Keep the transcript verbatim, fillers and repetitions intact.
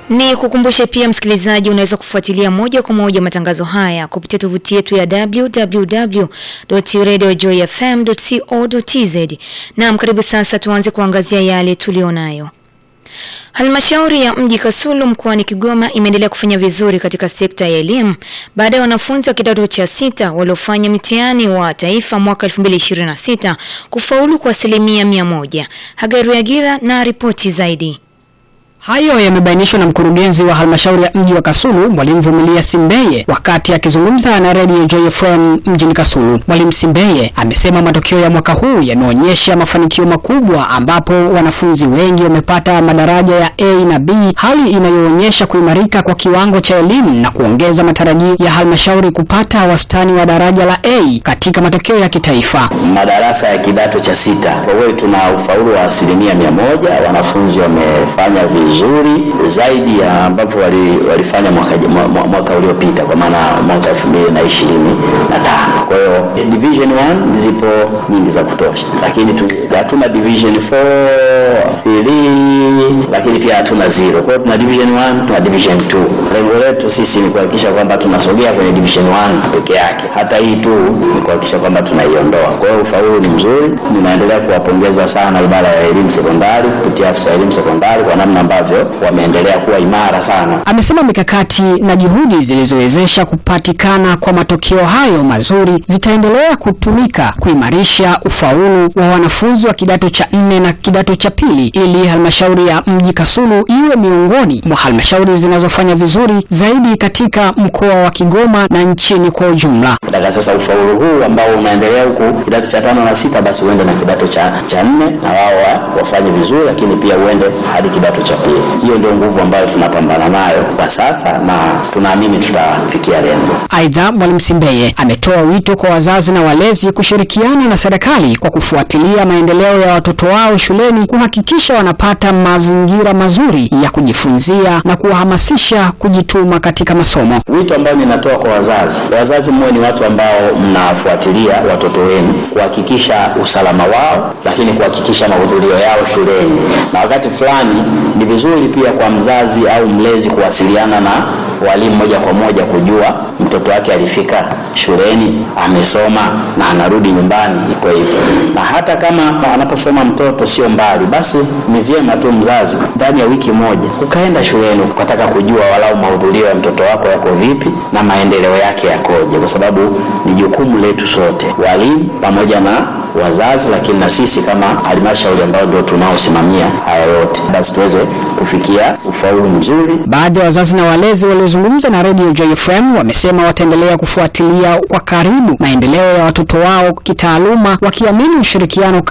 Ni kukumbushe pia msikilizaji, unaweza kufuatilia moja kwa moja matangazo haya kupitia tovuti yetu ya w w w dot radio joy f m dot co dot t z. Naam, karibu sasa tuanze kuangazia yale tulionayo. Halmashauri ya mji Kasulu mkoani Kigoma imeendelea kufanya vizuri katika sekta ya elimu baada ya wanafunzi wa kidato cha sita waliofanya mtihani wa taifa mwaka elfu mbili ishirini na sita kufaulu kwa asilimia mia moja. Hagaru Yagira na ripoti zaidi. Hayo yamebainishwa na mkurugenzi wa halmashauri ya mji wa Kasulu, Mwalimu Vumilia Simbeye, wakati akizungumza na Radio Joy F M mjini Kasulu. Mwalimu Simbeye amesema matokeo ya mwaka huu yameonyesha mafanikio makubwa ambapo wanafunzi wengi wamepata madaraja ya A na B, hali inayoonyesha kuimarika kwa kiwango cha elimu na kuongeza matarajio ya halmashauri kupata wastani wa daraja la A katika matokeo ya kitaifa. Madarasa ya kidato cha sita, kwa hiyo tuna ufaulu wa asilimia mia moja, wanafunzi wamefanya vizuri zaidi ya ambavyo walifanya mwaka mwaka uliopita, kwa maana mwaka elfu mbili ishirini na tano. Kwa hiyo division one zipo nyingi za kutosha, lakini hatuna division four, three, lakini pia hatuna zero. Kwa hiyo tuna division one, tuna division two. Lengo letu sisi ni kuhakikisha kwamba tunasogea kwenye division one peke yake. Hata hii tu ni kuhakikisha kwamba tunaiondoa. Kwa hiyo ufaulu ni mzuri. Ninaendelea kuwapongeza sana idara ya elimu sekondari kupitia afisa elimu sekondari kwa namna ambavyo wameendelea kuwa imara sana. Amesema mikakati na juhudi zilizowezesha kupatikana kwa matokeo hayo mazuri zitaendelea kutumika kuimarisha ufaulu wa wanafunzi wa kidato cha nne na kidato cha pili ili halmashauri ya mji Kasulu iwe miongoni mwa halmashauri zinazofanya vizuri zaidi katika mkoa wa Kigoma na nchini kwa ujumla. Daga sasa ufaulu huu ambao unaendelea huku kidato cha tano na sita, basi uende na kidato cha cha nne na wao wafanye vizuri, lakini pia uende hadi kidato cha pili. Hiyo ndio nguvu ambayo tunapambana nayo kwa sasa na tunaamini tutafikia lengo. Aidha, Mwalimu Simbeye ametoa wito kwa wazazi na walezi kushirikiana na serikali kwa kufuatilia maendeleo ya watoto wao shuleni, kuhakikisha wanapata mazingira mazuri ya kujifunzia na kuwahamasisha kujituma katika masomo. Wito ambao ninatoa kwa wazazi, wazazi mwe ni watu ambao mnafuatilia watoto wenu kuhakikisha usalama wao, lakini kuhakikisha mahudhurio yao shuleni. Na wakati fulani ni vizuri pia kwa mzazi au mlezi kuwasiliana na walimu moja kwa moja kujua mtoto wake alifika shuleni, amesoma na anarudi nyumbani iko hivyo. Na hata kama anaposoma mtoto sio mbali, basi ni vyema tu mzazi ndani ya wiki moja ukaenda shuleni ukataka kujua walau mahudhurio ya mtoto wako yako vipi na maendeleo yake yakoje, kwa sababu ni jukumu letu sote, walimu pamoja na wazazi, lakini na sisi kama halmashauri ambao ndio tunaosimamia haya yote, basi tuweze kufikia ufaulu mzuri. Baadhi ya wazazi na walezi waliozungumza na Radio Joy F M wamesema wataendelea kufuatilia kwa karibu maendeleo ya watoto wao kitaaluma, wakiamini ushirikiano